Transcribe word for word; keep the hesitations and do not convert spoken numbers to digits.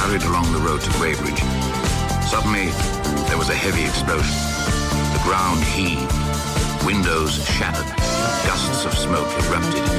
hurried along the road to Weybridge. Suddenly, there was a heavy explosion. The ground heaved. Windows shattered. Gusts of smoke erupted.